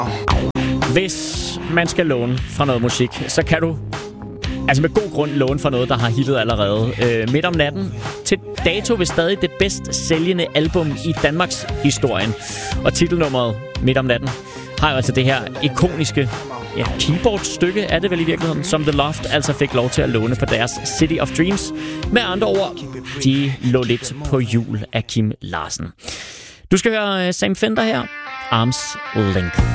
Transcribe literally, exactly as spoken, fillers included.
Hvis man skal låne fra noget musik, så kan du altså med god grund låne fra noget, der har hittet allerede. Øh, Midt om natten til dato vil stadig det bedst sælgende album i Danmarks historien. Og titelnummeret Midt om natten har jo altså det her ikoniske ja, keyboard-stykke, er det vel i virkeligheden, som The Loft altså fik lov til at låne på deres City of Dreams. Med andre ord, de lå lidt på hjul af Kim Larsen. Du skal høre Sam Fender her, Arms Length.